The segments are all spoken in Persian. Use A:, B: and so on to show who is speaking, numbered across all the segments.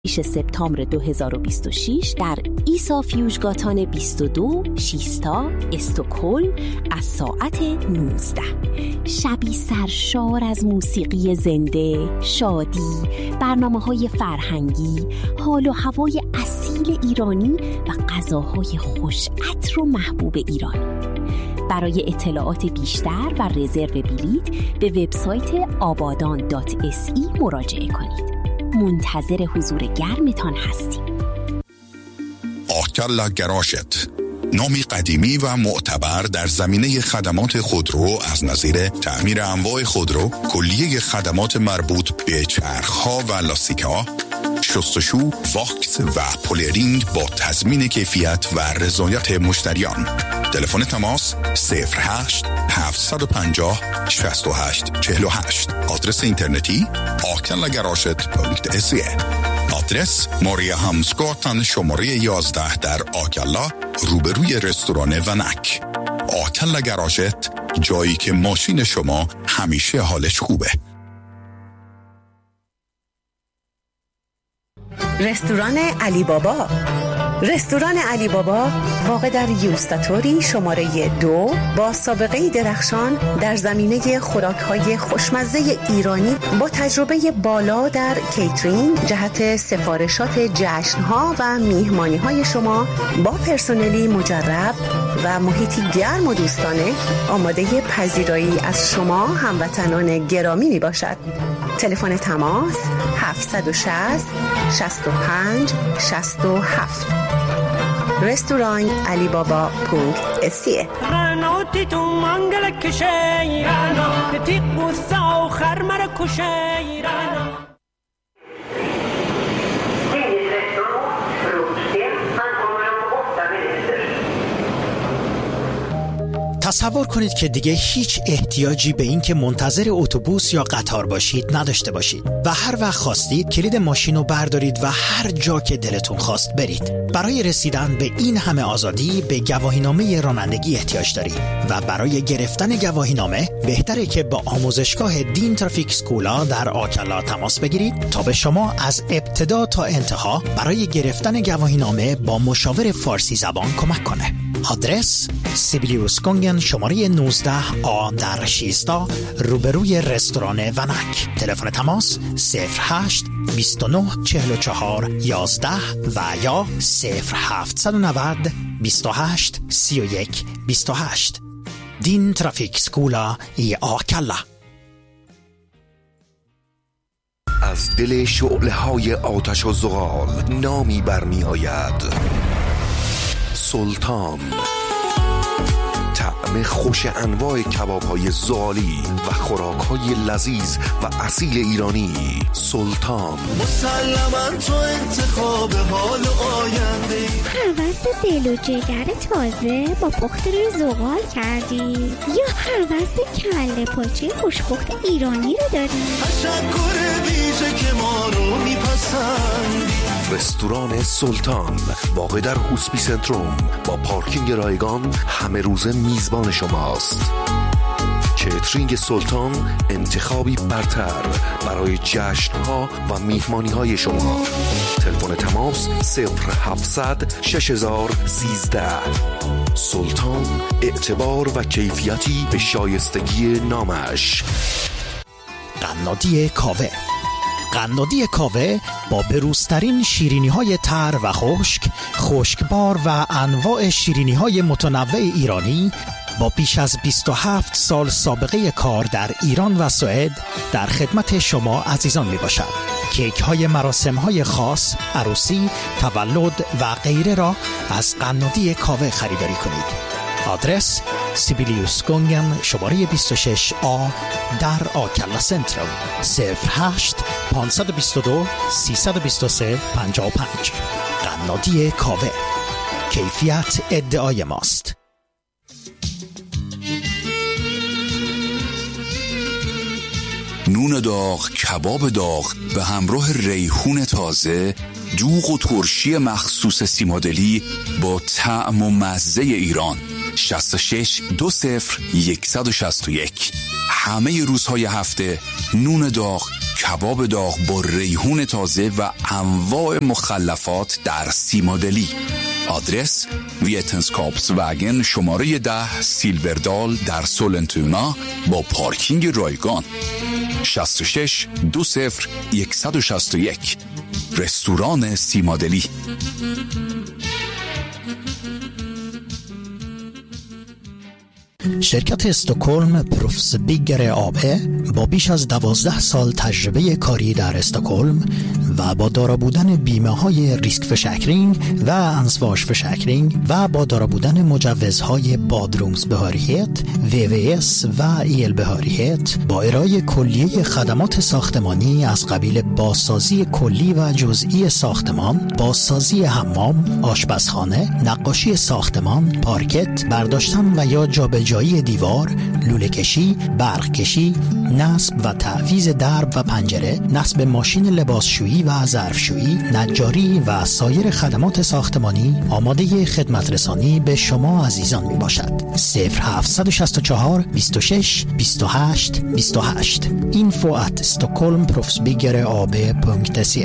A: سپتامبر 2026 در ایسا فیوژگاتان 22 شیستا استکهلم از ساعت 19. شبی سرشار از موسیقی زنده، شادی، برنامه‌های فرهنگی، حال و هوای اصیل ایرانی و غذاهای خوش عطر و محبوب ایرانی. برای اطلاعات بیشتر و رزرو بلیط به وبسایت abadan.se مراجعه کنید. منتظر حضور گرمتان هستیم.
B: آکلا گراشت، نامی قدیمی و معتبر در زمینه خدمات خودرو از نظیر تعمیر انواع خودرو، کلیه خدمات مربوط به چرخ‌ها و لاستیک‌ها، شستشو، واکس و پولرینگ با تضمین کیفیت و رضایت مشتریان. تلفن تماس 08 750 68 48. آدرس اینترنتی akalagarashet.se. آدرس ماریا همسگاتن شماره 11 در آکلا روبروی رستوران ونک. آکلا گراشت، جایی که ماشین شما همیشه حالش خوبه.
C: رستوران علی بابا. رستوران علی بابا واقع در یوستاتوری شماره 2 با سابقه درخشان در زمینه خوراک‌های خوشمزه ایرانی با تجربه بالا در کیترینگ جهت سفارشات جشن‌ها و میهمانی‌های شما با پرسنلی مجرب و محیطی گرم و دوستانه آماده پذیرایی از شما هموطنان گرامی می باشد. تلفن تماس 760 65 67. رستوران علی بابا .se.
D: غنوتی تو منگل کشی رانا تیق بوسا و خرمر کشی رانا.
E: تصور کنید که دیگه هیچ احتیاجی به این که منتظر اتوبوس یا قطار باشید نداشته باشید و هر وقت خواستید کلید ماشین رو بردارید و هر جا که دلتون خواست برید. برای رسیدن به این همه آزادی به گواهینامه رانندگی احتیاج دارید و برای گرفتن گواهینامه بهتره که با آموزشگاه دین ترافیک سکولا در آکلا تماس بگیرید تا به شما از ابتدا تا انتها برای گرفتن گواهینامه با مشاور فارسی زبان کمک کنه. آدرس سیبیلیوس گونگن شماره 19 آ در شیستا روبروی رستوران ونک. تلفن تماس 08 29 44 11 و یا 0790 28 31 28. دین ترافیک سکولا ای آکلا.
F: از دل شعله‌های آتش و زغال نامی برمی آید: سلطان. طعم خوش انواع کباب‌های زغالی و خوراک‌های لذیذ و اصیل ایرانی. سلطان.
G: مسلماً تو انتخاب حال آینده.
H: هوس دل و جگر تازه با پخت روی زغال کردی یا هوس کله پاچه خوشپخت ایرانی رو داری؟
G: تشکر ویژه که ما رو میپسندی.
F: رستوران سلطان واقع در هوسپی سنتروم با پارکینگ رایگان همه روزه میزبان شماست. کیترینگ سلطان انتخابی برتر برای جشن‌ها و میهمانی‌های شما. تلفن تماس 0700 6013. سلطان، اعتبار و کیفیتی به شایستگی نامش.
E: قنادی کاوه. قنادی کاوه با بروزترین شیرینی‌های تر و خشکبار و انواع شیرینی‌های متنوع ایرانی با بیش از 27 سال سابقه کار در ایران و سوئد در خدمت شما عزیزان می باشد. کیک های مراسم های خاص، عروسی، تولد و غیره را از قنادی کاوه خریداری کنید. آدرس سیبیلیوس گونگن شماره 26 آ در آکلا سنترال 08 522 323 55. قنادی کاوه، کیفیت ادعای ماست.
B: نون داغ، کباب داغ به همراه ریحون تازه، دوغ و ترشی مخصوص سیمادلی با طعم و مزه ایران. 66 20 161. همه روزهای هفته نون داغ، کباب داغ با ریحون تازه و انواع مخلفات در سیمادلی. آدرس ویتنسکاپس وگن شماره 10 سیلوردال در سولنتونا با پارکینگ رایگان. 66 20 161 رستوران سیمادلی.
E: شرکت استکهلم پروفسبیگر آبه با بیش از 12 سال تجربه کاری در استکهلم و با دارا بودن بیمه های ریسک فشکرینگ و انسواش فشکرینگ و با دارا بودن مجوزهای بادرومز بهاریت، VVS و ایل بهاریت با ارائه کلیه خدمات ساختمانی از قبیل بازسازی کلی و جزئی ساختمان، بازسازی حمام، آشپزخانه، نقاشی ساختمان، پارکت، برداشتن و یا جابجایی دیوار، لوله کشی، برق کشی، نصب و تعویض درب و پنجره، نصب ماشین لباسشویی و ظرفشویی، نجاری و سایر خدمات ساختمانی آماده خدمت رسانی به شما عزیزان می باشد. 0764 26 28 28 info@stockholmproffsbyggeraab.se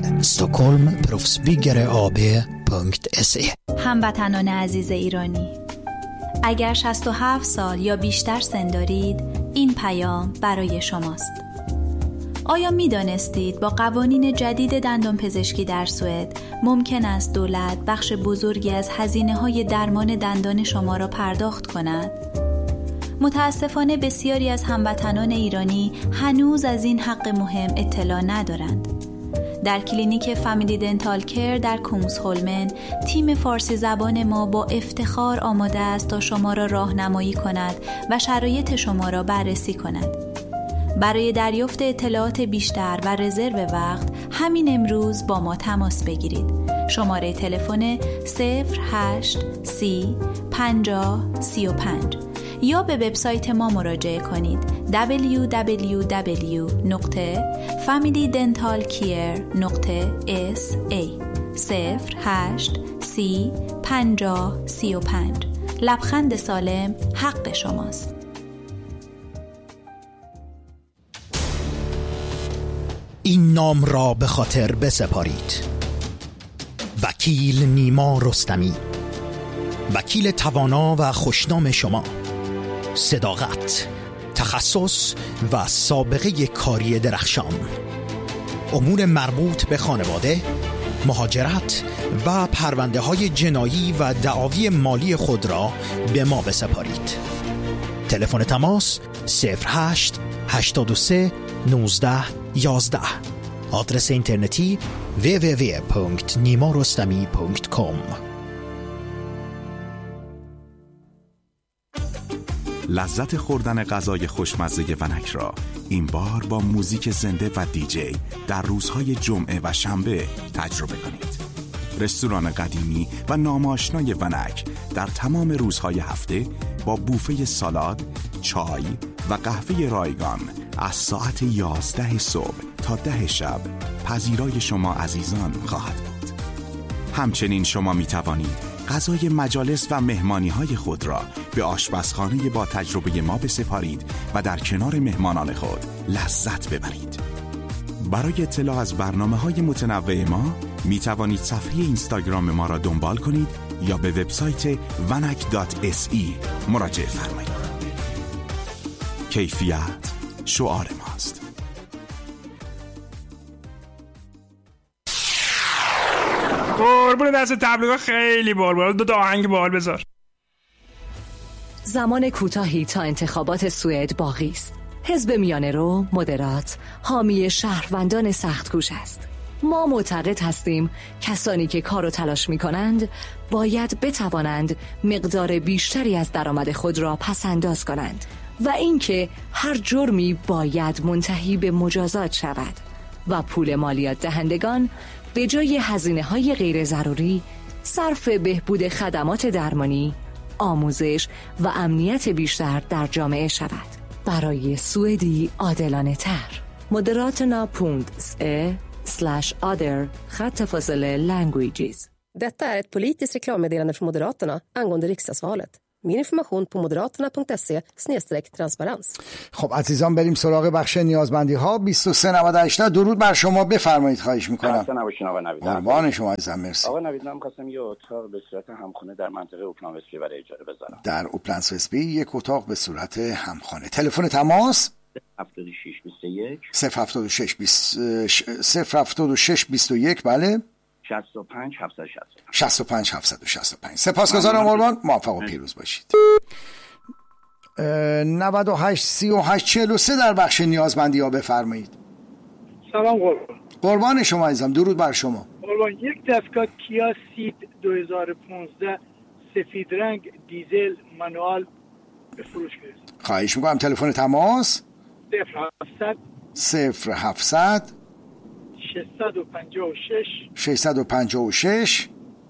E: stockholmproffsbyggeraab.se.
I: هموطنان عزیز ایرانی، اگر 67 سال یا بیشتر سن دارید، این پیام برای شماست. آیا می دانستید با قوانین جدید دندانپزشکی در سوئد ممکن است دولت بخش بزرگی از هزینه‌های درمان دندان شما را پرداخت کند؟ متاسفانه بسیاری از هموطنان ایرانی هنوز از این حق مهم اطلاع ندارند. در کلینیک فامیلی دنتال کیر در کونگسهولمن، تیم فارسی زبان ما با افتخار آماده است تا شما را راهنمایی کند و شرایط شما را بررسی کند. برای دریافت اطلاعات بیشتر و رزرو وقت همین امروز با ما تماس بگیرید. شماره تلفن 08 30 50 35 یا به وبسایت ما مراجعه کنید www.familydentalcare.sa 08 30 50 35. لبخند سالم حق شماست.
E: این نام را به خاطر بسپارید: وکیل نیما رستمی، وکیل توانا و خوشنام شما. صداقت، تخصص و سابقه کاری درخشان. امور مربوط به خانواده، مهاجرت و پرونده های جنایی و دعاوی مالی خود را به ما بسپارید. تلفن تماس 08 83 19 11. آدرس اینترنتی www.nimarostami.com.
J: لذت خوردن غذای خوشمزه ونک را این بار با موزیک زنده و دیجی در روزهای جمعه و شنبه تجربه کنید. رستوران قدیمی و ناماشنای ونک در تمام روزهای هفته با بوفه سالاد، چای و قهوه رایگان از ساعت 11 صبح تا 10 شب پذیرای شما عزیزان خواهد بود. همچنین شما می توانید غذای مجالس و مهمانی‌های خود را به آشپزخانه با تجربه ما بسپارید و در کنار مهمانان خود لذت ببرید. برای اطلاع از برنامه‌های متنوع ما می توانید صفحه اینستاگرام ما را دنبال کنید یا به وبسایت vanak.se مراجعه فرمایید. کیفیت شعار ماست.
K: قربون دست تبلیغات خیلی بال دو آهنگ بال بذار.
L: زمان کوتاهی تا انتخابات سوئد باقی است. حزب میانه رو مدرات حامی شهروندان سخت‌کوش است. ما معتقد هستیم کسانی که کار و تلاش می کنند باید بتوانند مقدار بیشتری از درآمد خود را پس‌انداز کنند و اینکه هر جرمی باید منتهی به مجازات شود و پول مالیات دهندگان به جای هزینه‌های غیر ضروری صرف بهبود خدمات درمانی، آموزش و امنیت بیشتر در جامعه شود. برای سوئدی عادلانه تر. Moderaterna.se/other/languages.
M: Detta är ett politiskt reklammeddelande från Moderaterna angående riksdagsvalet. Mer information på moderaterna.se/transparens.
N: خب عزیزان بریم سراغ بخش نیازمندی ها. 2398 درود بر شما، بفرمایید. خواهش میکنم.
O: خسته نباشین آقا نوید.
N: قربان شما عزیزم، مرسی.
O: آقا نوید، من می‌خواستم یه اتاق به صورت همخانه در منطقه اوپلان وسبی برای اجاره بذارم.
N: در اوپلان وسبی یک اتاق به صورت همخانه. تلفن تماس
O: 7621
N: 07621 بله
O: 65
N: 765. سپاسگزارم قربان، موفق و پیروز باشید. 98 38 43 در بخش نیازمندی ها بفرمایید.
P: سلام قربان.
N: قربان شما عزیزم، درود بر شما.
P: قربان، یک دستگاه کیا سید 2015 سفید رنگ دیزل مانوال به فروش میرسه.
N: خواهش میکنم. تلفن تماس
P: 0700
N: 656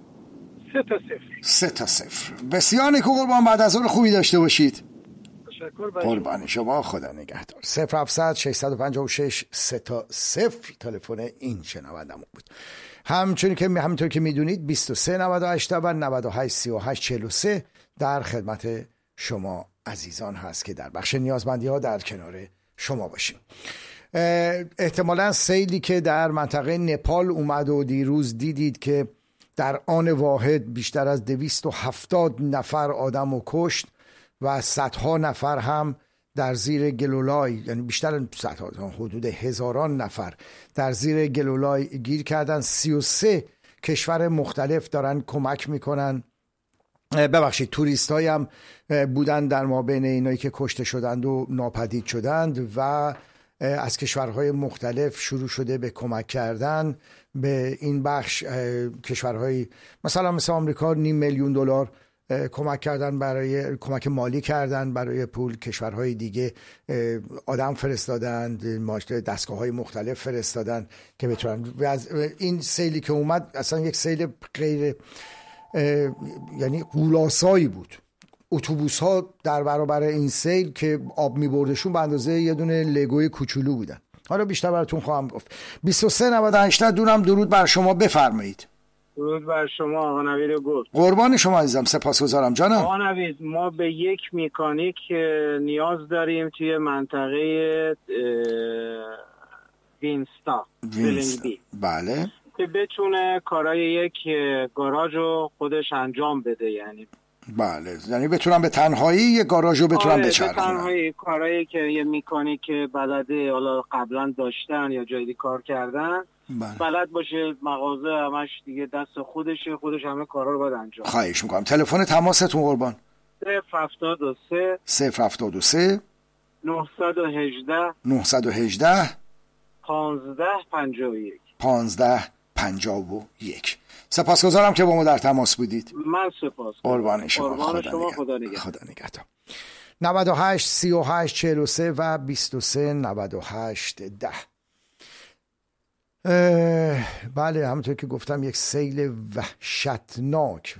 P: 3 تا 0.
N: بسیار نیکو قربان، بعد از اون خوبی داشته باشید.
P: تشکر.
N: قربان شما، خدا نگهدار. 0700 656 3 تا 0 تلفن این شنوندمون بود. همونطور که میدونید 2398 و 98 38 43 در خدمت شما عزیزان هست که در بخش نیازمندی ها در کنار شما باشیم. احتمالاً سیلی که در منطقه نپال اومد و دیروز دیدید که در آن واحد بیشتر از 270 نفر آدم رو کشت و صدها نفر هم در زیر گلولای، یعنی بیشتر صدها، حدود هزاران نفر در زیر گلولای گیر کردن. 33 کشور مختلف دارن کمک میکنن. ببخشید توریست های هم بودن در ما بین اینایی که کشته شدند و ناپدید شدند و از کشورهای مختلف شروع شده به کمک کردن به این بخش. کشورهای مثل آمریکا $500,000 کمک کردن، برای کمک مالی کردن برای پول. کشورهای دیگه آدم فرستادند، دستگاه‌های مختلف فرستادن که بتونن. این سیلی که اومد اصلا یک سیل غیر یعنی غولاسایی بود. اتوبوس ها در برابر این سیل که آب میبردشون به اندازه یه دونه لگوی کوچولو بودن. حالا بیشتر براتون خواهم گفت. 2398 دونم درود بر شما، بفرمایید.
P: درود بر شما آقا نوید گل.
N: قربان شما عزیزم، سپاسگزارم جانم.
P: آقا نوید، ما به یک مکانیک نیاز داریم توی منطقه وینستا.
N: بله.
P: که بتونه کارای یک گاراژ رو خودش انجام بده. یعنی
N: بله، یعنی بتونم به تنهایی یه گاراژ رو بتونم بچرخونم.
P: به تنهایی کارایی که یه مکانیک بلده حالا قبلا داشتن یا جایی کار کردن، بلد باشه، مغازه همش دیگه دست خودشه، خودش همه کارا رو باید انجام.
N: خواهش میکنم. تلفن تماستون قربان.
P: 073 918
N: 1551. سپاسگزارم که با ما در تماس بودید.
P: من سپاس.
N: قربان شما. خدا نگهدار. 98 38 43 و 23 98 10. بله، همونطور که گفتم یک سیل وحشتناک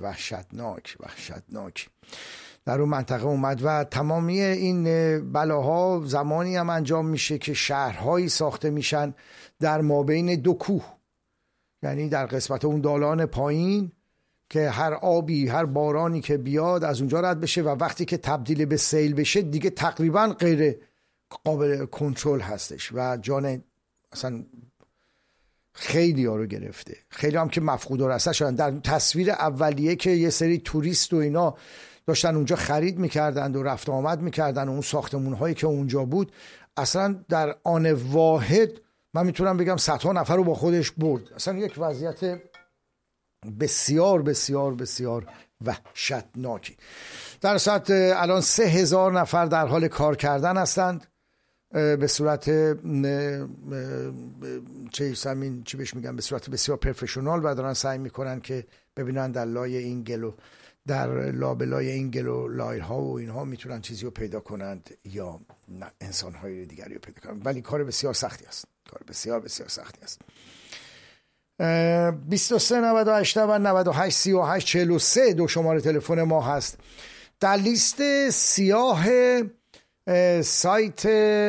N: در اون منطقه اومد و تمامی این بلاها زمانی هم انجام میشه که شهرهایی ساخته میشن در مابین دو کوه، یعنی در قسمت اون دالان پایین که هر آبی، هر بارانی که بیاد از اونجا رد بشه و وقتی که تبدیل به سیل بشه دیگه تقریبا غیر قابل کنترل هستش و جان اصلا خیلی ها رو گرفته. خیلی هم که مفقود و رسته شدن. در تصویر اولیه که یه سری توریست و اینا داشتن اونجا خرید میکردند و رفت آمد میکردن و اون ساختمون هایی که اونجا بود اصلا در آن واحد من میتونم بگم صدها نفر رو با خودش برد. اصلا یک وضعیت بسیار بسیار بسیار وحشتناکی. در صورت الان 3000 نفر در حال کار کردن هستند به صورت چی بهش میگم، به صورت بسیار پروفشنال و دارن سعی میکنن که ببینن در لای این گلو، در لابلای این گلو لایرها و اینها میتونن چیزی رو پیدا کنند یا نه انسانهای دیگری رو پیدا کنند. ولی کار بسیار سختی است، کار بسیار بسیار سختی است. 23 98 و 98 38 43 دو شماره تلفن ما هست. در لیست سیاه سایت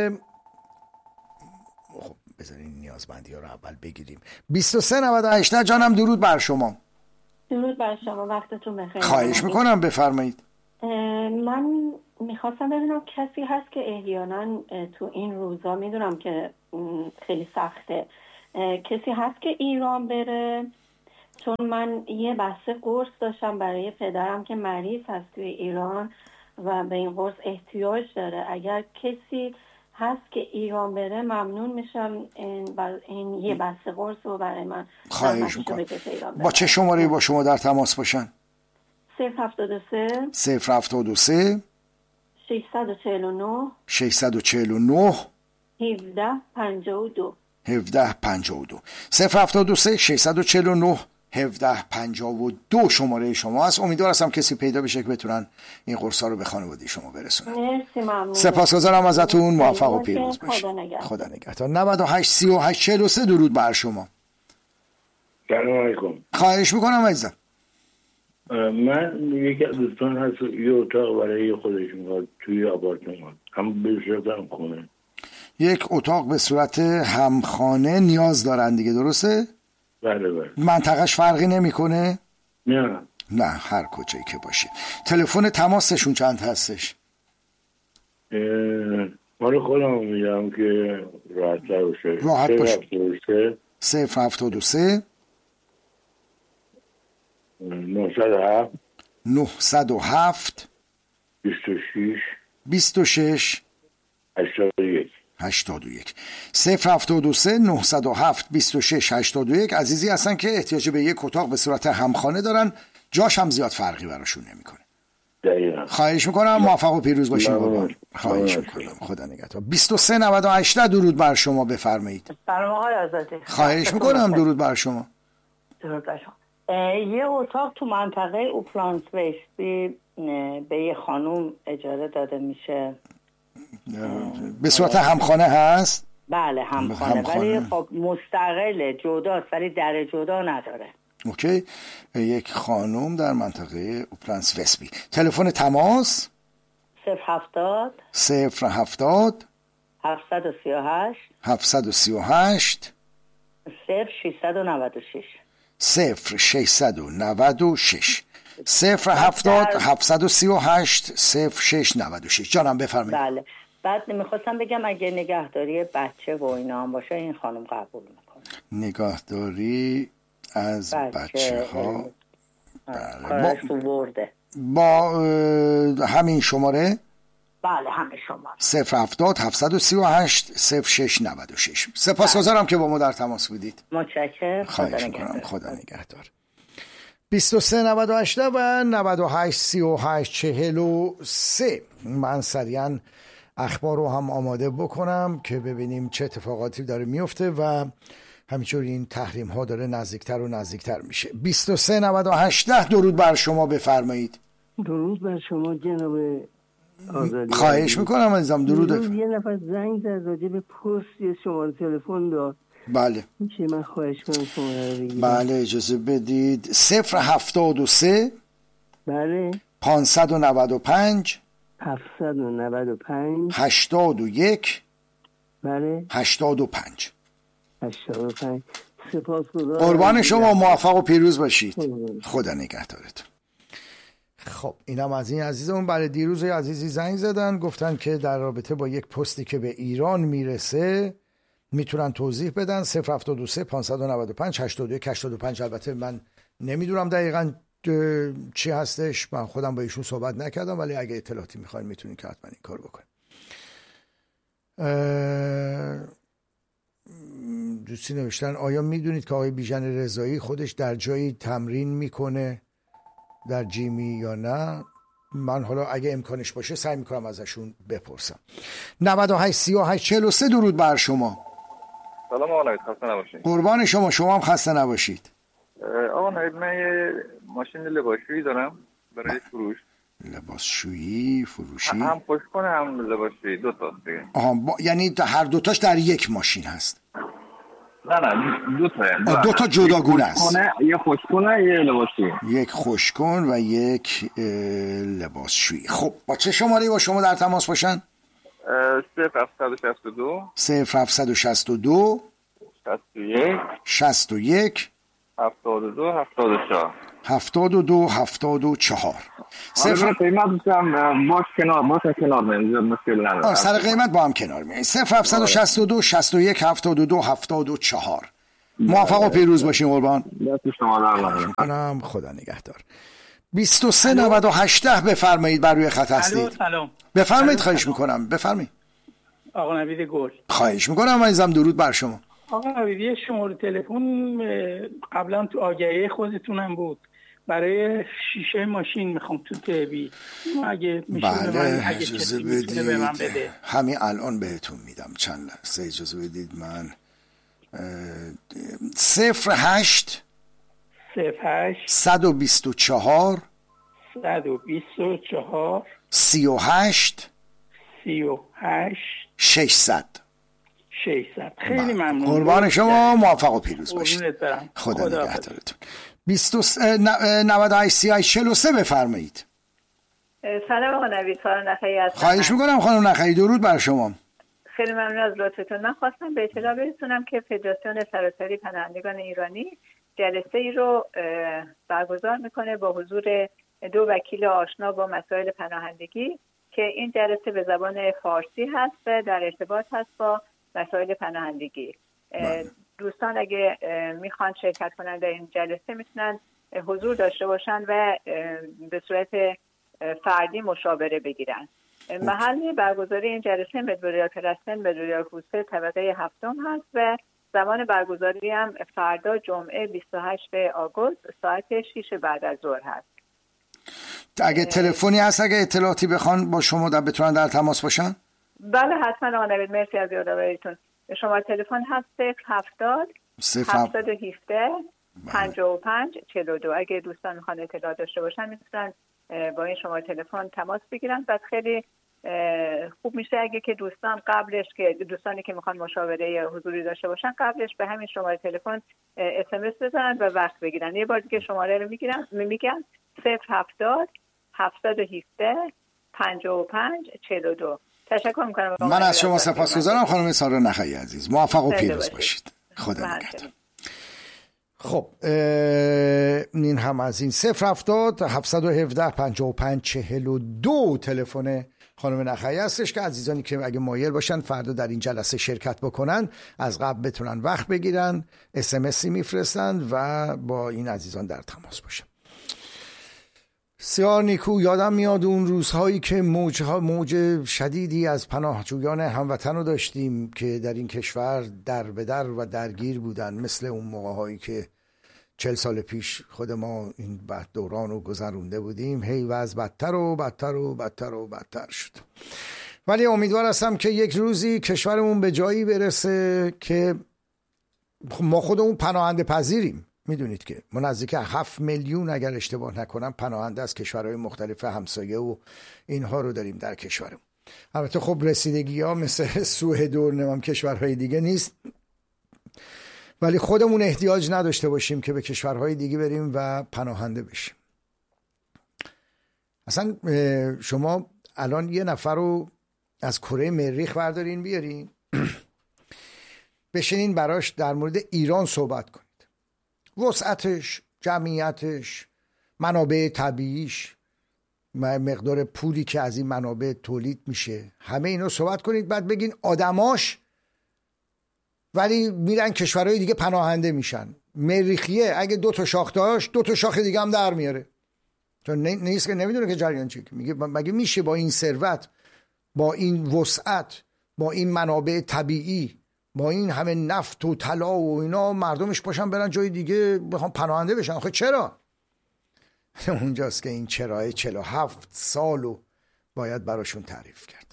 N: خب بذارین نیازمندی ها رو اول بگیریم. 23 98 جانم درود بر شما.
Q: درود بر شما، وقتتون بخیر.
N: خواهش میکنم، بفرمایید.
M: من میخواستم ببینم کسی هست که احیانا تو این روزا، میدونم که خیلی سخته، کسی هست که ایران بره؟ چون من یه بسته قرص داشتم برای پدرم که مریض هست توی ایران و به این قرص احتیاج داره. اگر کسی هست که ایران بره ممنون میشم این یه بسته قرص رو برای من
N: خواهش میکنم. با چه شماره با شما در تماس باشن؟
M: 073
N: 073
M: 649
N: 649
M: 1752
N: 1752 073 649 1752 شماره شما هست. امیدوار هستم کسی پیدا بشه که بتونن این قرصا رو به خانواده شما برسونن.
M: مرسی، ممنون.
N: سپاسگزارم ازتون. موفق و پیروز باشید. خدا نگهدار. 98 38 43 درود بر شما.
Q: سلام علیکم.
N: خواهش میکنم عزیزم.
Q: من یکی از دوستان هست یه اتاق برای خودش میخواد توی آپارتمان، هم به صورت همخانه.
N: یک اتاق به صورت همخانه نیاز دارن دیگه، درسته؟
Q: بله بله.
N: منطقهش فرقی نمیکنه؟
Q: نه
N: هر کجایی که باشه. تلفن تماسشون چند هستش؟
Q: مال خودم میگم که راحت باشه.
N: راحت باشه. 073 907 26 81 073 907 26 81. عزیزی هستن که احتیاج به یک اتاق به صورت همخانه دارن، جاش هم زیاد فرقی براشون نمیکنه. خواهش میکنم. موفق و پیروز باشین بابا. خواهش میکنم. خدا نگهدار. 23 98 درود بر شما. بفرمایید.
R: سلام آقای آزادی.
N: خواهش میکنم. درود بر شما.
R: درود بر شما. یه اتاق تو منطقه اوپلانس وستی به یه خانوم اجاره داده میشه.
N: به صورت همخانه هست؟
R: بله همخانه. ولی خب مستقل جداست ولی در جدا نداره.
N: اوکی. یک خانوم در منطقه اوپلانس وستی. تلفن تماس
R: 070
N: 070
R: 738
N: 738
R: 0696
N: 0696 070 738 0696. جانم بفرمایید.
R: بله. بعد میخواستم بگم اگه نگهداری بچه و اینا هم باشه این خانم قبول میکنه.
N: نگهداری از بچه ها با همین شماره؟
R: بله همین شماره
N: 070 738 0696. سپاسگزارم که با ما در تماس بودید.
R: متشکرم.
N: خواهش میکنم. خدا نگهدار. 23 98 و 98 38 43. من سریعا اخبار رو هم آماده بکنم که ببینیم چه اتفاقاتی داره میفته و همینطور این تحریم ها داره نزدیکتر و نزدیکتر میشه. 23 98 درود بر شما. بفرمایید.
S: درود بر شما جناب آزادی.
N: خواهش میکنم عزیزم. درود.
S: یه نفر زنگ زد راجع به پست یه شماره تلفن داد.
N: بله
S: میشه من خواهش کنم شماره رو بگیرم؟
N: بله اجازه بدید. 073
S: بله
N: 595
S: 795
N: 81
S: بله
N: 85.
S: سپاسگزارم.
N: قربان شما. موفق و پیروز باشید. خدا نگهدارتون. خب اینم از این عزیزمون. برای دیروز عزیزی زنگ زدن گفتن که در رابطه با یک پستی که به ایران میرسه میتونن توضیح بدن. 073 595 81 85. البته من نمیدونم دقیقاً چی هستش، من خودم با ایشون صحبت نکردم، ولی اگه اطلاعاتی میخواین میتونین که حتما این کار بکنین. دوستی نوشتن آیا میدونید که آقای بیژن رضایی خودش در جایی تمرین میکنه در جیمی یا نه؟ من حالا اگه امکانش باشه سعی میکنم ازشون بپرسم. 98 38 43 درود بر شما.
T: سلام آقا نوید، خسته نباشید.
N: قربان شما. شما هم خسته نباشید.
T: آقا نوید من یه ماشین لباسشویی دارم برای فروش.
N: لباسشویی فروشی؟
T: هم خوشکنه هم لباسشویی، دو تا دیگه.
N: یعنی هر دوتاش در یک ماشین هست؟
T: نه دو تا.
N: دو تا جداگونه است.
T: یه خوشکنه یه لباسشویی.
N: یک خوشکن و یک لباسشویی. خب با چه شماره‌ای با شما در تماس باشن؟
T: 0762
N: 0762 61 72 74. صفر
T: قیمت هم باش کنار میاد، مشکل نداره.
N: سر قیمت با هم کنار میاد. 0762 61 72 74. موفق و پیروز باشین قربان.
T: دست شما در
N: کنم. خدا نگهدار. 23 98 بفرمایید، بر روی خط هستید.
U: سلام.
N: بفرمایید، خواهش میکنم. بفرمایید.
U: آقا نوید گل.
N: خواهش میکنم عزیزم، درود بر شما.
U: آقا نوید یه شماره تلفن قبلا تو آگهی خودتونم بود برای شیشه ماشین میخوام تو تیبی، اگه میشه
N: بله
U: اگه
N: اجازه بدید به من بده. همین الان بهتون میدم. چند لحظه اجازه بدید. من 08 124 38 600.
U: خیلی ممنون.
N: قربان شما، موفق و پیروز باشید. خدا نگهدارتون. 98 بفرمایید.
V: سلام آقا نوید، سارا نخعی هستم.
N: خواهش میکنم خانم نخعی، درود بر شما.
V: خیلی ممنون از لطفتون. من خواستم به اطلاع برسونم که فدراسیون سراسری پناهندگان ایرانی جلسه ای رو برگزار میکنه با حضور 2 وکیل آشنا با مسائل پناهندگی که این جلسه به زبان فارسی هست و در ارتباط هست با مسائل پناهندگی. دوستان اگه میخوان شرکت کنند در این جلسه میتونن حضور داشته باشن و به صورت فردی مشاوره بگیرن. محل برگزاری این جلسه مدبوریال پرستن مدبوریال فوسه طبقه 7 هست و زمان برگزاری هم فردا جمعه 28 آگوست ساعت 6 بعد از ظهر هست.
N: اگه تلفنی هست، اگه اطلاعاتی بخوان با شما بتونن در تماس باشن؟
V: بله حتما آقا نوید، مرسی از یادآوریتون. شما تلفن هست 070 717 55 42. اگه دوستان میخوان اطلاع داشته باشن میتونن با این شماره تلفن تماس بگیرن. بعد خیلی خوب میشه اگه که دوستانی که میخوان مشاوره حضوری داشته باشن قبلش به همین شماره تلفن SMS بزنن و وقت بگیرن. یه بار دیگه شماره رو میگم 070 717 55 42. تشکر میکنم.
N: من از شما سپاسگزارم خانم سارا نخعی عزیز. موفق و پیروز باشید. خدا نگهدار. خب این هم از این. 070 717 55 42 تلفن خانم نخعی هستش که عزیزانی که اگه مایل باشن فردا در این جلسه شرکت بکنن از قبل بتونن وقت بگیرن، SMS میفرستن و با این عزیزان در تماس باشن. بسیار نیکو یادم میاد اون روزهایی که موج شدیدی از پناهجویان هموطن رو داشتیم که در این کشور در به در و درگیر بودن، مثل اون موقع‌هایی که 40 سال پیش خود ما این دوران رو گذرونده بودیم. هی وضع بدتر و بدتر و بدتر و بدتر شد. ولی امیدوار هستم که یک روزی کشورمون به جایی برسه که ما خودمون پناهنده پذیریم. میدونید که ما نزدیک 7 میلیون اگر اشتباه نکنم پناهنده از کشورهای مختلف همسایه و اینها رو داریم در کشورمون. البته خب رسیدگی ها مثل سوئد و کشورهای دیگه نیست، ولی خودمون احتیاج نداشته باشیم که به کشورهای دیگه بریم و پناهنده بشیم. اصلا شما الان یه نفر رو از کره مریخ بردارین بیارین بشینین براش در مورد ایران صحبت کنید، وسعتش، جمعیتش، منابع طبیعیش، مقدار پولی که از این منابع تولید میشه، همه اینو صحبت کنید، بعد بگین آدماش ولی میرن کشورهای دیگه پناهنده میشن. مریخیه اگه 2 تا شاخ داشت 2 تا شاخ دیگه هم در میاره، چون نیست که نمیدونه که جریان چیه. میگه مگه میشه با این ثروت، با این وسعت، با این منابع طبیعی، با این همه نفت و طلا و اینا مردمش باشن برن جای دیگه بخوام پناهنده بشن؟ آخه چرا؟ اونجاست که این چرای 47 سالو باید براشون تعریف کرد.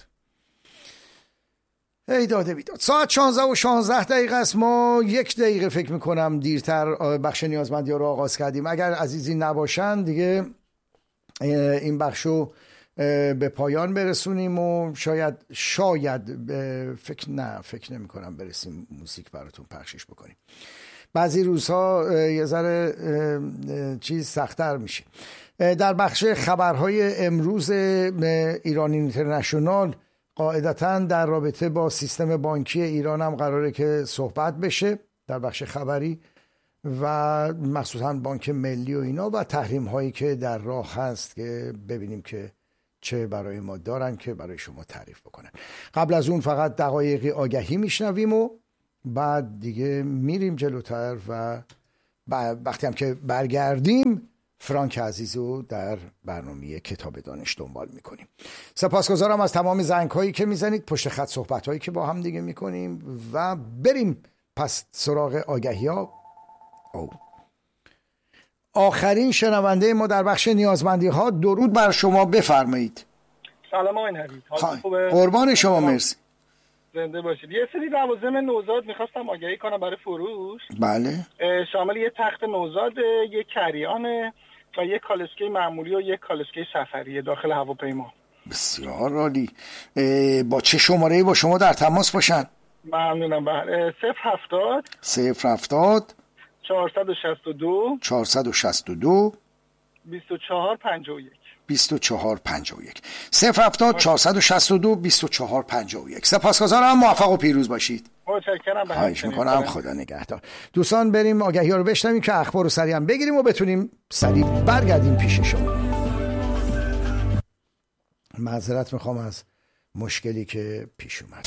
N: ای داده بیداد. ساعت 16 و 16 دقیقه است. ما 1 دقیقه فکر میکنم دیرتر بخش نیازمندی رو آغاز کردیم. اگر عزیزی نباشن دیگه این بخشو به پایان برسونیم و شاید فکر نمی کنم برسیم موزیک براتون پخشش بکنیم. بعضی روزها یه ذره چیز سخت‌تر میشه. در بخش خبرهای امروز ایران اینترنشنال قاعدتاً در رابطه با سیستم بانکی ایران هم قراره که صحبت بشه در بخش خبری و مخصوصا بانک ملی و اینا و تحریم هایی که در راه هست که ببینیم که چه برای ما دارن که برای شما تعریف بکنن. قبل از اون فقط دقایقی آگهی میشنویم و بعد دیگه میریم جلوتر و وقتی هم که برگردیم فرانک عزیزو در برنامه کتاب دانش دنبال میکنیم. سپاسگزارم از تمام زنگ هایی که میزنید، پشت خط صحبت هایی که با هم دیگه میکنیم و بریم پس سراغ آگهی ها. آخرین شنونده ما در بخش نیازمندی ها، درود بر شما، بفرمایید.
A: سلام آقای نوید، حالتون خوبه؟
N: قربان شما، مرسی.
A: زنده باشید. یه سری لوازم نوزاد میخواستم آگهی کنم برای فروش.
N: بله.
A: شامل یه تخت نوزاد، یه کریانه و یه کالسکه معمولی و یه کالسکه سفری داخل هواپیما.
N: بسیار عالی. با چه شماره‌ای با شما در تماس باشن؟
A: ممنونم. 070 462 2451
N: 070 462 2451. سپاسگزارم، موفق و پیروز باشید.
A: متشکرم.
N: خواهش میکنم، خدا نگهدار. دوستان بریم آگهی ها رو بشنویم که اخبار رو سریع هم بگیریم و بتونیم سریع برگردیم پیش شما. معذرت میخوام از مشکلی که پیش اومد.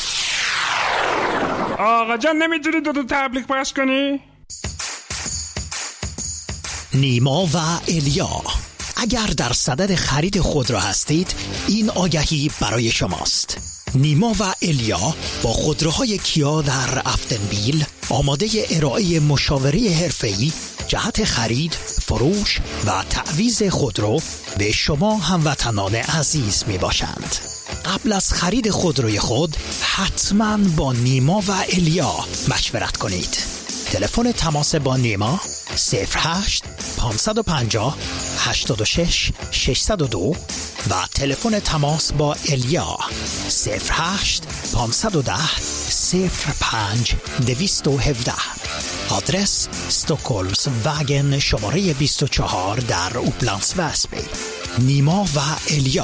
K: آقا جان نمیتونی دو تبلیغ پخش کنی؟
E: نیما و الیا، اگر در صدد خرید خودرو هستید این آگهی برای شماست. نیما و الیا با خودروهای کیا در افتنبیل آماده ارائه مشاوره حرفه‌ای جهت خرید، فروش و تعویض خودرو به شما هموطنان عزیز می باشند. قبل از خرید خودروی خود حتما با نیما و الیا مشورت کنید. تلفن تماس با نیما 08 550 86 602 و تلفن تماس با الیا 08 510 05 217. آدرس استکهلمس وگن شماره 24 در اوپلندس وسبی. نیما و الیا،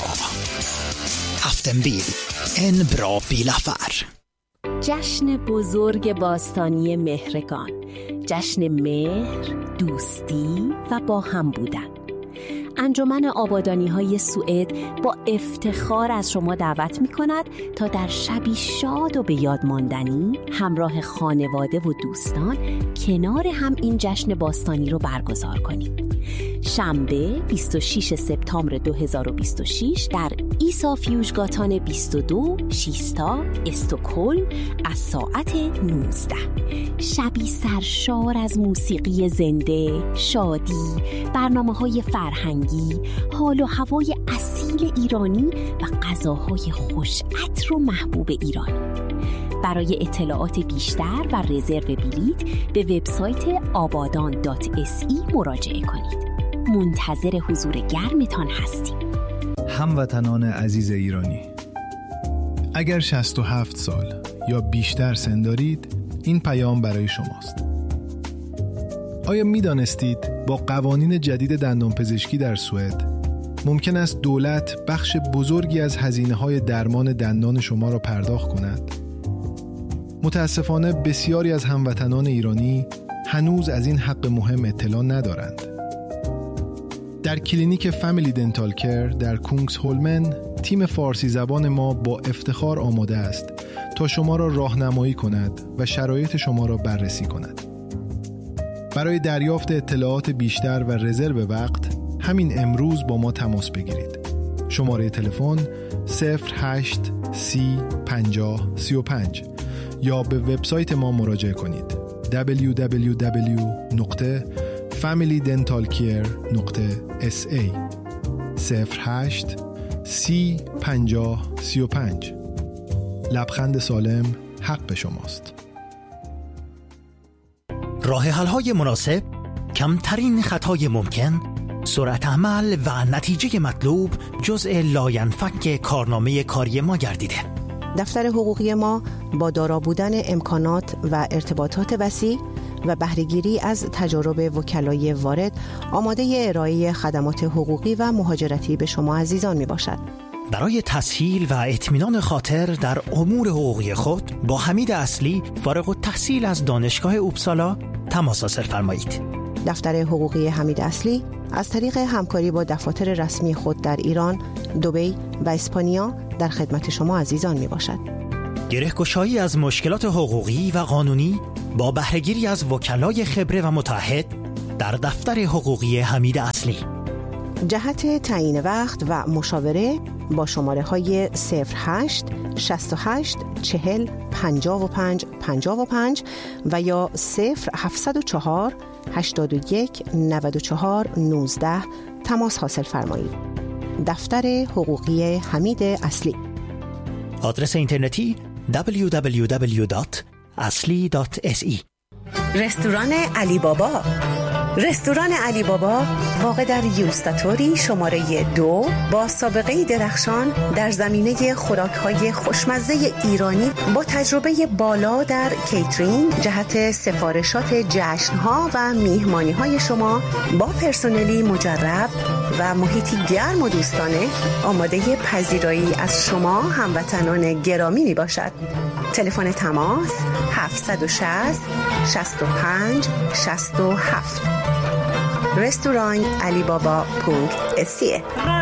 E: افتنبیل، ان برا بیلافر.
C: جشن بزرگ باستانی مهرگان، جشن مهر، دوستی و با هم بودن. انجمن آبادانی‌های سوئد با افتخار از شما دعوت می‌کند تا در شبی شاد و به یاد ماندنی همراه خانواده و دوستان کنار هم این جشن باستانی رو برگزار کنید. شنبه 26 سپتامبر 2026 در ایسا فیوژگاتان 22 شیستا استکهلم از ساعت 19. شبی سرشار از موسیقی زنده، شادی، برنامه‌های فرهنگی، حال و هوای اصیل ایرانی و غذاهای خوش عطر و محبوب ایرانی. برای اطلاعات بیشتر و رزرو بلیط به وبسایت abadan.se مراجعه کنید. منتظر حضور گرمتان هستیم.
W: هموطنان عزیز ایرانی، اگر 67 سال یا بیشتر سن دارید این پیام برای شماست. آیا می دانستید با قوانین جدید دندانپزشکی در سوئد ممکن است دولت بخش بزرگی از هزینه‌های درمان دندان شما را پرداخت کند؟ متاسفانه بسیاری از هموطنان ایرانی هنوز از این حق مهم اطلاع ندارند. در کلینیک فامیلی دنتال کیر در کونگسهولمن تیم فارسی زبان ما با افتخار آماده است تا شما را راهنمایی کند و شرایط شما را بررسی کند. برای دریافت اطلاعات بیشتر و رزرو وقت همین امروز با ما تماس بگیرید. شماره تلفن 08 30 50 35 یا به وبسایت ما مراجعه کنید www.familydentalcare.sa 08 30 50 35. لبخند سالم حق شماست.
E: راه حل‌های مناسب، کمترین خطای ممکن، سرعت عمل و نتیجه مطلوب جزء لاینفک کارنامه کاری ما گردیده.
X: دفتر حقوقی ما با دارا بودن امکانات و ارتباطات وسیع و بهره‌گیری از تجارب وکلای وارد آماده ارائه خدمات حقوقی و مهاجرتی به شما عزیزان می باشد.
E: برای تسهیل و اطمینان خاطر در امور حقوقی خود با حمید اصلی فارغ التحصیل از دانشگاه اوبسالا تماس حاصل فرمایید.
X: دفتر حقوقی حمید اصلی از طریق همکاری با دفاتر رسمی خود در ایران، دبی و اسپانیا در خدمت شما عزیزان می باشد.
E: گره‌گشایی از مشکلات حقوقی و قانونی با بهره‌گیری از وکلای خبره و متعهد در دفتر حقوقی حمید اصلی.
X: جهت تعیین وقت و مشاوره با شماره های 08 68 40 55 55 و یا 0704 81 94 19 تماس حاصل فرمایید. دفتر حقوقی حمید اصلی.
E: آدرس اینترنتی www.asli.se.
X: رستوران علی بابا. رستوران علی بابا واقع در یوستاتوری شماره 2 با سابقه درخشان در زمینه خوراک‌های خوشمزه ایرانی با تجربه بالا در کیترینگ جهت سفارشات جشن‌ها و میهمانی‌های شما با پرسنلی مجرب و محیطی گرم و دوستانه آماده پذیرایی از شما هموطنان گرامی می باشد. تلفن تماس 760 65 67. رستوران علی بابا .se.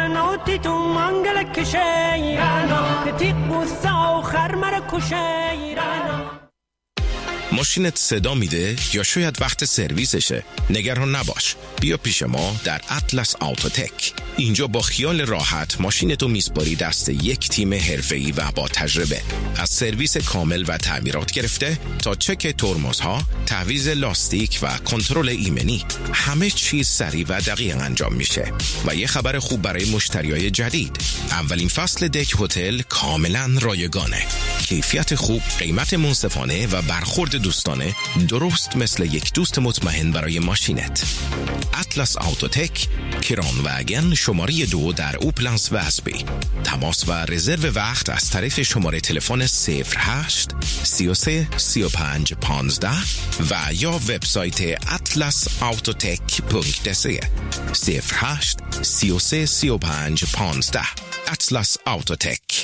D: ماشینت صدا میده یا شاید وقت سرویسشه؟ نگران نباش، بیا پیش ما در اطلس آوتوتک. اینجا با خیال راحت ماشینتو میسپاری دست یک تیم حرفه‌ای و با تجربه. از سرویس کامل و تعمیرات گرفته تا چک ترمزها، تعویض لاستیک و کنترل ایمنی، همه چیز سریع و دقیق انجام میشه. و یه خبر خوب برای مشتریای جدید، اولین فصل دک هتل کاملا رایگانه. کیفیت خوب، قیمت منصفانه و برخورد دوستانه، درست مثل یک دوست مطمئن برای ماشینت. اطلس آوتوتک، کران واگن شماره 2 در اوپلنس و اسبی. تماس و رزرو وقت از طریق شماره تلفن 08 33 35 15 و یا وبسایت atlasautotech.se 08 33 35 15. اطلس آوتوتک.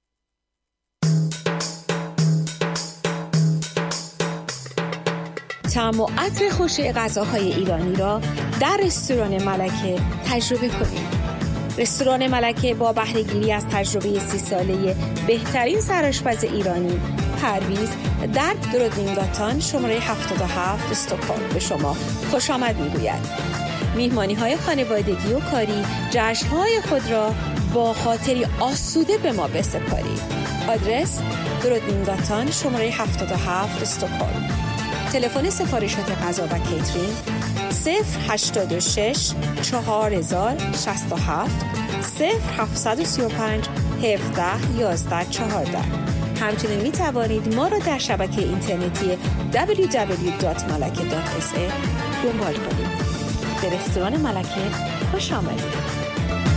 C: طعم و عطر خوش غذاهای ایرانی را در رستوران ملکه تجربه کنید. رستوران ملکه با بهره‌گیری از تجربه 30 ساله بهترین سرآشپز ایرانی، پرویز در درودینگاتان شماره 77 استکهلم به شما خوش آمد می‌گوید. میهمانی‌های خانوادگی و کاری، جشن‌های خود را با خاطری آسوده به ما بسپارید. آدرس درودینگاتان شماره 77 استکهلم. تلفن سفارشات غذا و کیترینگ 086 4067 0735 17 11 14. همچنین می توانید ما را در شبکه اینترنتی www.malake.se دنبال کنید. به رستوران ملکه خوش آمدید.